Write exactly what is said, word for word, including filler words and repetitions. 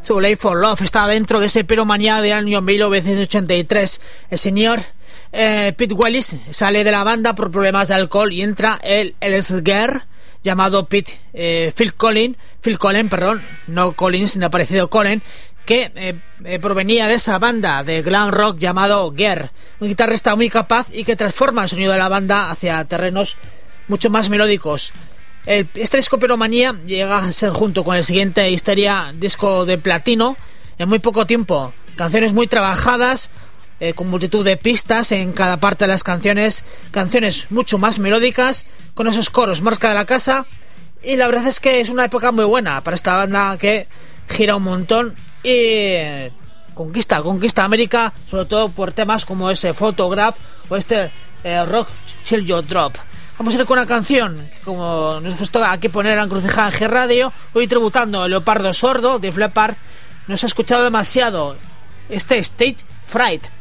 Too Late for Love está dentro de ese Pyromanía del año mil novecientos ochenta y tres. El señor eh, Pete Willis sale de la banda por problemas de alcohol y entra el el Gear llamado Pete eh, Phil Collins, Phil Collins, perdón, no Collins, sino parecido Collins, que eh, eh, provenía de esa banda de glam rock llamado Gear, un guitarrista muy capaz y que transforma el sonido de la banda hacia terrenos mucho más melódicos. El, este disco Pyromanía llega a ser, junto con el siguiente Histeria, disco de platino en muy poco tiempo. Canciones muy trabajadas, eh, con multitud de pistas en cada parte de las canciones, canciones mucho más melódicas, con esos coros marca de la casa, y la verdad es que es una época muy buena para esta banda que gira un montón y eh, conquista, conquista América, sobre todo por temas como ese Photograph o este eh, Rock Chill Your Drop. Vamos a ir con una canción que, como nos gustó aquí poner en Encrucijada en G Radio, hoy tributando el Leopardo Sordo de Fleppard. Nos ha escuchado demasiado este Stage Fright.